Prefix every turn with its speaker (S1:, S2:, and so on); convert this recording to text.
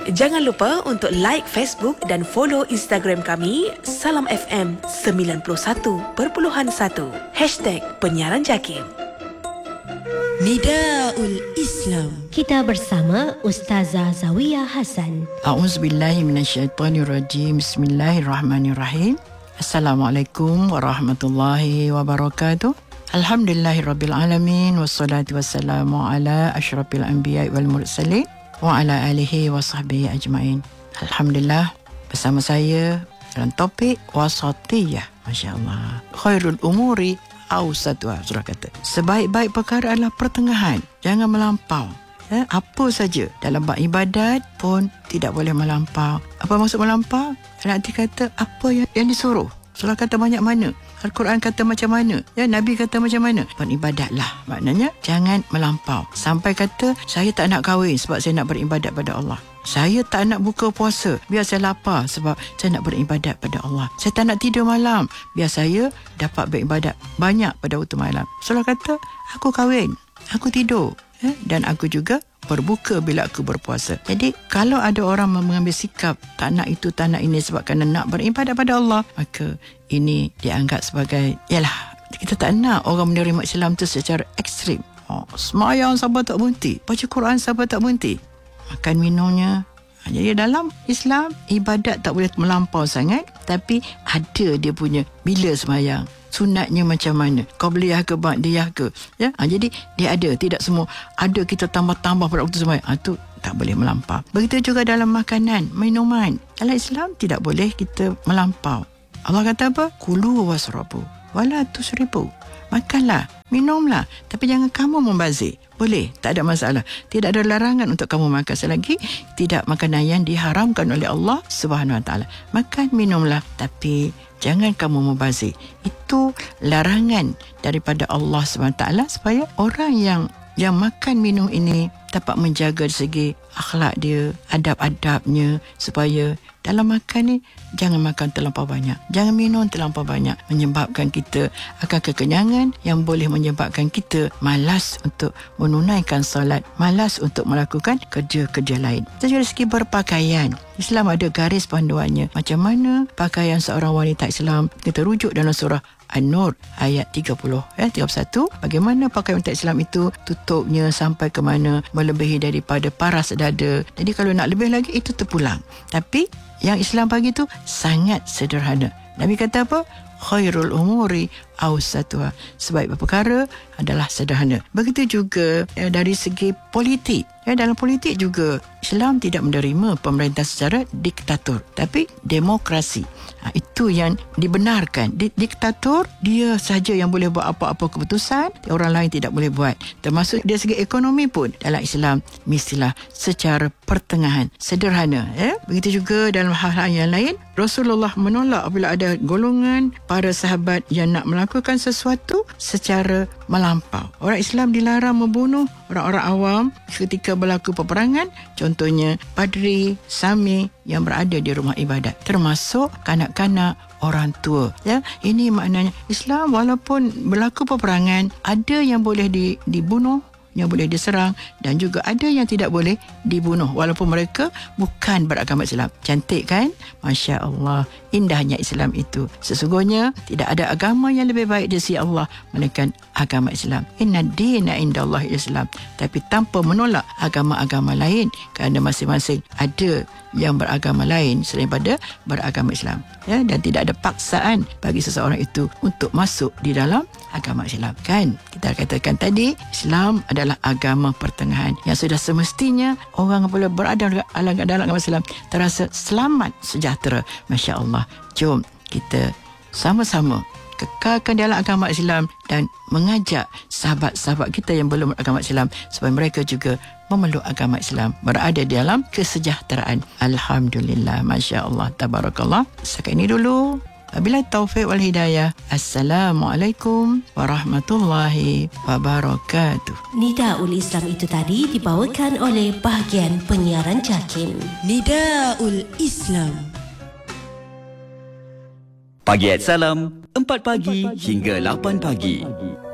S1: Jangan lupa untuk like Facebook dan follow Instagram kami Salam FM 91.1 #Penyiaran Jakim.
S2: Nidaul Islam.
S3: Kita bersama Ustazah Zawiyah Hasan.
S2: A'udzubillahi minasyaitonirrajim. Bismillahirrahmanirrahim. Assalamualaikum warahmatullahi wabarakatuh. Alhamdulillahirabbil alamin wassalatu wassalamu ala asyrafil anbiya'i wal mursalin wa ala alihi wa sahbihi ajmain. Alhamdulillah, bersama saya dalam topik wasatiyah. Masya-Allah. Khairul umuri awsatuha, surah kata. Sebaik-baik perkara adalah pertengahan. Jangan melampau. Apa saja dalam bab ibadat pun tidak boleh melampau. Apa maksud melampau? Dalam arti kata apa yang disuruh. Surah kata banyak mana, Al-Quran kata macam mana, Nabi kata macam mana. Beribadatlah. Maknanya jangan melampau. Sampai kata saya tak nak kahwin sebab saya nak beribadat pada Allah. Saya tak nak buka puasa, biar saya lapar sebab saya nak beribadat pada Allah. Saya tak nak tidur malam, biar saya dapat beribadat banyak pada waktu malam. Surah kata aku kahwin, aku tidur, dan aku juga berbuka bila aku berpuasa. Jadi kalau ada orang mengambil sikap tak nak itu, tak nak ini sebab kerana nak beribadat pada Allah, maka ini dianggap sebagai, kita tak nak orang menerima Islam tu secara ekstrim. Semayang sampai tak berhenti, baca Quran sampai tak berhenti, makan minumnya. Jadi dalam Islam, ibadat tak boleh melampau sangat, tapi ada dia punya bila semayang, sunatnya macam mana, qabliyah ke ba'diyah ke, jadi dia ada, tidak semua ada kita tambah-tambah pada waktu sembahyang. Itu tak boleh melampau. Begitu juga dalam makanan, minuman. Dalam Islam tidak boleh kita melampau. Allah kata apa? Kulu wasrabu wala tusrifu. Makanlah, minumlah, tapi jangan kamu membazir. Boleh, tak ada masalah. Tidak ada larangan untuk kamu makan selagi tidak makanan yang diharamkan oleh Allah Subhanahu Wa Taala. Makan, minumlah, tapi jangan kamu membazir. Itu larangan daripada Allah Subhanahu Wa Taala supaya orang yang makan minum ini dapat menjaga segi akhlak dia, adab-adabnya, supaya dalam makan ni jangan makan terlampau banyak, jangan minum terlampau banyak, menyebabkan kita akan kekenyangan yang boleh menyebabkan kita malas untuk menunaikan solat, malas untuk melakukan kerja-kerja lain. Dari segi berpakaian, Islam ada garis panduannya macam mana pakaian seorang wanita Islam. Kita rujuk dalam surah An-Nur ayat 31. Bagaimana pakaian wanita Islam itu, tutupnya sampai ke mana, melebihi daripada paras dada. Jadi kalau nak lebih lagi itu terpulang. Tapi yang Islam bagi tu sangat sederhana. Nabi kata apa? Khairul umuri awsatuha. Sebaik perkara adalah sederhana. Begitu juga dari segi politik. Dalam politik juga Islam tidak menerima pemerintah secara diktator, tapi demokrasi. Itu yang dibenarkan. Diktator, dia saja yang boleh buat apa-apa keputusan, orang lain tidak boleh buat. Termasuk dari segi ekonomi pun dalam Islam mestilah secara pertengahan, sederhana. Begitu juga dalam hal-hal yang lain, Rasulullah menolak apabila ada golongan para sahabat yang nak melakukan sesuatu secara melampau. Orang Islam dilarang membunuh orang-orang awam ketika berlaku peperangan. Contohnya padri, sami yang berada di rumah ibadat, termasuk kanak-kanak, orang tua. Ini maknanya Islam walaupun berlaku peperangan, ada yang boleh dibunuh, yang boleh diserang, dan juga ada yang tidak boleh dibunuh walaupun mereka bukan beragama Islam. Cantik kan? Masya Allah, indahnya Islam itu. Sesungguhnya tidak ada agama yang lebih baik di sisi Allah melainkan agama Islam. Inna dina indallahi Islam. Tapi tanpa menolak agama-agama lain, kerana masing-masing ada yang beragama lain selain pada beragama Islam, dan tidak ada paksaan bagi seseorang itu untuk masuk di dalam agama Islam. Kan kita katakan tadi, Islam adalah agama pertengahan yang sudah semestinya orang apabila berada dalam agama Islam terasa selamat, sejahtera. Masya Allah. Jom kita sama-sama kekalkan dalam agama Islam dan mengajak sahabat-sahabat kita yang belum beragama Islam supaya mereka juga memeluk agama Islam, berada di dalam kesejahteraan. Alhamdulillah, Masya Allah, Tabarakallah. Sekarang ini dulu. Wabillahi taufiq wal hidayah. Assalamualaikum warahmatullahi wabarakatuh.
S3: Nidaul Islam itu tadi dibawakan oleh bahagian penyiaran Jakim.
S4: Nidaul Islam.
S5: Pagi Salam, 4 pagi hingga 8 pagi.